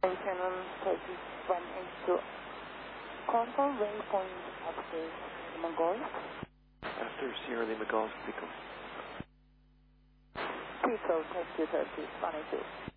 Channel 3182. Control waypoint after Lima Golf. After Sierra Lima Golf, Pico. Pico, take 230, 22.